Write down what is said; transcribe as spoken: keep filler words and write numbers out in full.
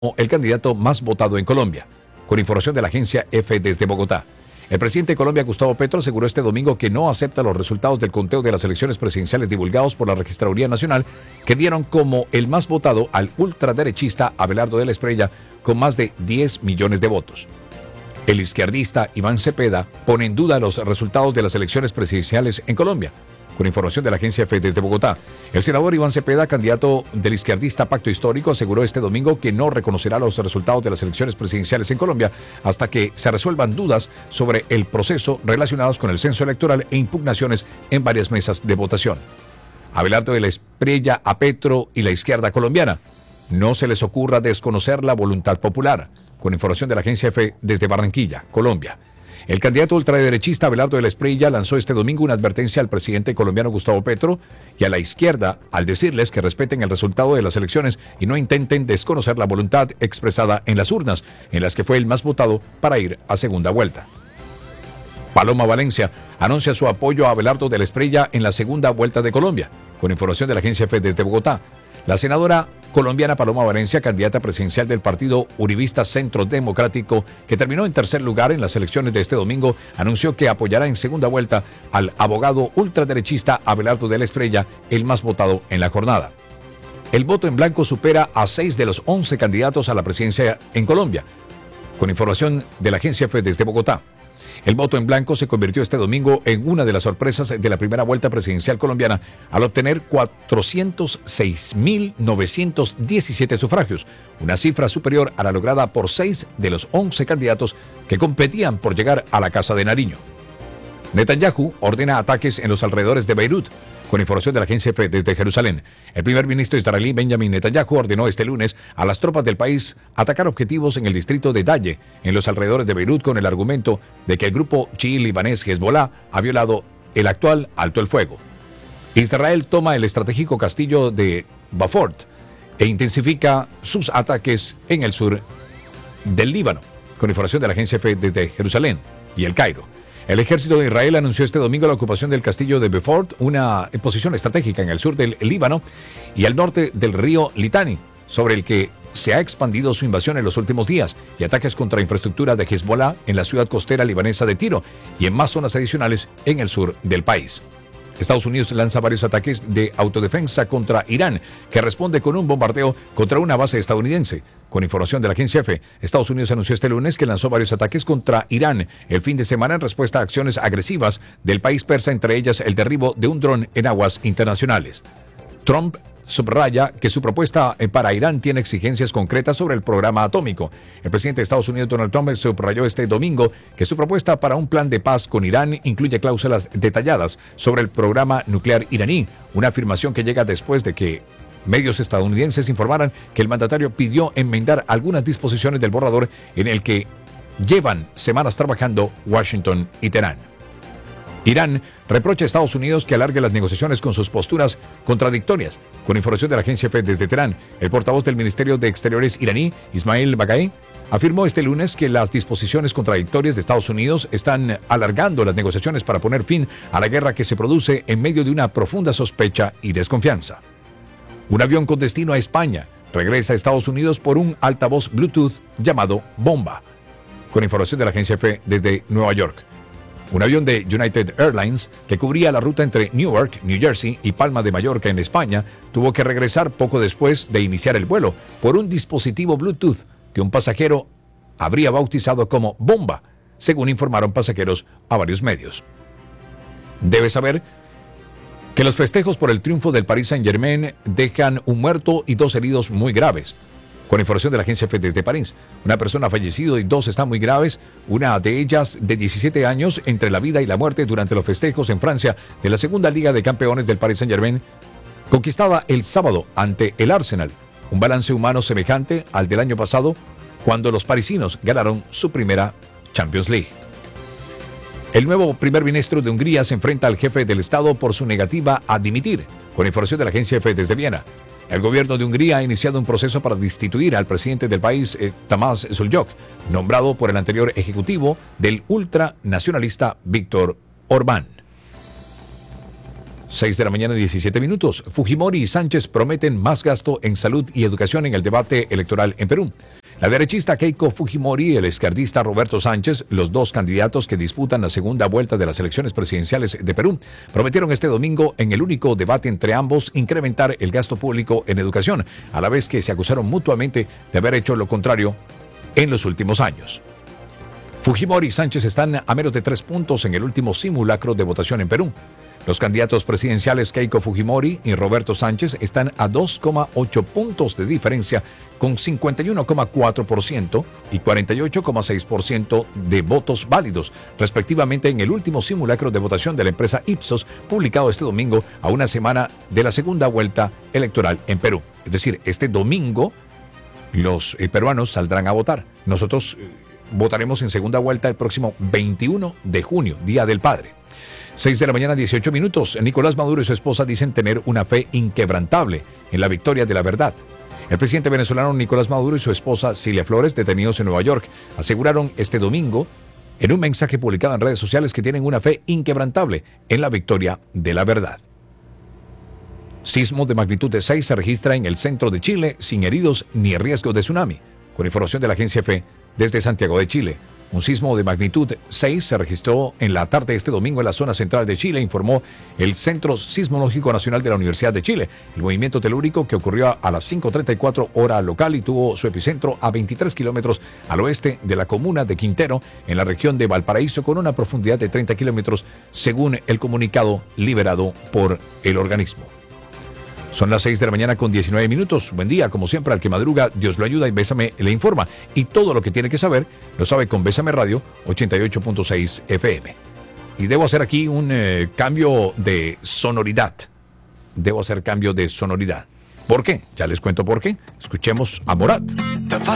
el candidato más votado en Colombia. Con información de la agencia EFE desde Bogotá. El presidente de Colombia, Gustavo Petro, aseguró este domingo que no acepta los resultados del conteo de las elecciones presidenciales divulgados por la Registraduría Nacional, que dieron como el más votado al ultraderechista Abelardo de la Espriella, con más de diez millones de votos. El izquierdista Iván Cepeda pone en duda los resultados de las elecciones presidenciales en Colombia. Con información de la agencia EFE desde Bogotá, el senador Iván Cepeda, candidato del izquierdista Pacto Histórico, aseguró este domingo que no reconocerá los resultados de las elecciones presidenciales en Colombia hasta que se resuelvan dudas sobre el proceso relacionados con el censo electoral e impugnaciones en varias mesas de votación. Abelardo de la Espriella a Petro y la izquierda colombiana: no se les ocurra desconocer la voluntad popular. Con información de la agencia EFE desde Barranquilla, Colombia. El candidato ultraderechista Abelardo de la Espriella lanzó este domingo una advertencia al presidente colombiano Gustavo Petro y a la izquierda al decirles que respeten el resultado de las elecciones y no intenten desconocer la voluntad expresada en las urnas, en las que fue el más votado para ir a segunda vuelta. Paloma Valencia anuncia su apoyo a Abelardo de la Espriella en la segunda vuelta de Colombia. Con información de la agencia EFE desde Bogotá, la senadora colombiana Paloma Valencia, candidata presidencial del partido uribista Centro Democrático, que terminó en tercer lugar en las elecciones de este domingo, anunció que apoyará en segunda vuelta al abogado ultraderechista Abelardo de la Espriella, el más votado en la jornada. El voto en blanco supera a seis de los once candidatos a la presidencia en Colombia. Con información de la agencia EFE desde Bogotá. El voto en blanco se convirtió este domingo en una de las sorpresas de la primera vuelta presidencial colombiana al obtener cuatrocientos seis mil novecientos diecisiete sufragios, una cifra superior a la lograda por seis de los once candidatos que competían por llegar a la Casa de Nariño. Netanyahu ordena ataques en los alrededores de Beirut. Con información de la agencia EFE desde Jerusalén, el primer ministro israelí Benjamin Netanyahu ordenó este lunes a las tropas del país atacar objetivos en el distrito de Daye, en los alrededores de Beirut, con el argumento de que el grupo chií libanés Hezbollah ha violado el actual alto el fuego. Israel toma el estratégico castillo de Beaufort e intensifica sus ataques en el sur del Líbano. Con información de la agencia EFE desde Jerusalén y El Cairo. El ejército de Israel anunció este domingo la ocupación del castillo de Beaufort, una posición estratégica en el sur del Líbano y al norte del río Litani, sobre el que se ha expandido su invasión en los últimos días, y ataques contra infraestructura de Hezbollah en la ciudad costera libanesa de Tiro y en más zonas adicionales en el sur del país. Estados Unidos lanza varios ataques de autodefensa contra Irán, que responde con un bombardeo contra una base estadounidense. Con información de la agencia EFE, Estados Unidos anunció este lunes que lanzó varios ataques contra Irán el fin de semana en respuesta a acciones agresivas del país persa, entre ellas el derribo de un dron en aguas internacionales. Trump subraya que su propuesta para Irán tiene exigencias concretas sobre el programa atómico. El presidente de Estados Unidos, Donald Trump, subrayó este domingo que su propuesta para un plan de paz con Irán incluye cláusulas detalladas sobre el programa nuclear iraní, una afirmación que llega después de que medios estadounidenses informaran que el mandatario pidió enmendar algunas disposiciones del borrador en el que llevan semanas trabajando Washington y Teherán. Irán reprocha a Estados Unidos que alargue las negociaciones con sus posturas contradictorias. Con información de la agencia EFE desde Teherán, el portavoz del Ministerio de Exteriores iraní, Ismail Baghai, afirmó este lunes que las disposiciones contradictorias de Estados Unidos están alargando las negociaciones para poner fin a la guerra que se produce en medio de una profunda sospecha y desconfianza. Un avión con destino a España regresa a Estados Unidos por un altavoz Bluetooth llamado Bomba. Con información de la agencia EFE desde Nueva York. Un avión de United Airlines que cubría la ruta entre Newark, New Jersey y Palma de Mallorca en España tuvo que regresar poco después de iniciar el vuelo por un dispositivo Bluetooth que un pasajero habría bautizado como Bomba, según informaron pasajeros a varios medios. Debes saber que los festejos por el triunfo del Paris Saint-Germain dejan un muerto y dos heridos muy graves. Con información de la agencia EFE desde París, una persona ha fallecido y dos están muy graves, una de ellas de diecisiete años, entre la vida y la muerte durante los festejos en Francia de la segunda Liga de Campeones del Paris Saint-Germain, conquistada el sábado ante el Arsenal, un balance humano semejante al del año pasado, cuando los parisinos ganaron su primera Champions League. El nuevo primer ministro de Hungría se enfrenta al jefe del Estado por su negativa a dimitir. Con información de la agencia EFE desde Viena, el gobierno de Hungría ha iniciado un proceso para destituir al presidente del país, eh, Tamás Suljok, nombrado por el anterior ejecutivo del ultranacionalista Víktor Orbán. seis de la mañana, diecisiete minutos. Fujimori y Sánchez prometen más gasto en salud y educación en el debate electoral en Perú. La derechista Keiko Fujimori y el izquierdista Roberto Sánchez, los dos candidatos que disputan la segunda vuelta de las elecciones presidenciales de Perú, prometieron este domingo en el único debate entre ambos incrementar el gasto público en educación, a la vez que se acusaron mutuamente de haber hecho lo contrario en los últimos años. Fujimori y Sánchez están a menos de tres puntos en el último simulacro de votación en Perú. Los candidatos presidenciales Keiko Fujimori y Roberto Sánchez están a dos coma ocho puntos de diferencia, con cincuenta y uno coma cuatro por ciento y cuarenta y ocho coma seis por ciento de votos válidos, respectivamente, en el último simulacro de votación de la empresa Ipsos, publicado este domingo a una semana de la segunda vuelta electoral en Perú. Es decir, este domingo los eh, peruanos saldrán a votar. Nosotros eh, votaremos en segunda vuelta el próximo veintiuno de junio, Día del Padre. seis de la mañana, dieciocho minutos. Nicolás Maduro y su esposa dicen tener una fe inquebrantable en la victoria de la verdad. El presidente venezolano Nicolás Maduro y su esposa Cilia Flores, detenidos en Nueva York, aseguraron este domingo en un mensaje publicado en redes sociales que tienen una fe inquebrantable en la victoria de la verdad. Sismo de magnitud de seis se registra en el centro de Chile sin heridos ni riesgo de tsunami. Con información de la agencia F E desde Santiago de Chile. Un sismo de magnitud seis se registró en la tarde de este domingo en la zona central de Chile, informó el Centro Sismológico Nacional de la Universidad de Chile. El movimiento telúrico, que ocurrió a las cinco treinta y cuatro hora local y tuvo su epicentro a veintitrés kilómetros al oeste de la comuna de Quintero, en la región de Valparaíso, con una profundidad de treinta kilómetros, según el comunicado liberado por el organismo. Son las seis de la mañana con diecinueve minutos. Buen día, como siempre, al que madruga, Dios lo ayuda y Bésame le informa. Y todo lo que tiene que saber, lo sabe con Bésame Radio ochenta y ocho punto seis F M. Y debo hacer aquí un eh, cambio de sonoridad. Debo hacer cambio de sonoridad. ¿Por qué? Ya les cuento por qué. Escuchemos a Morat.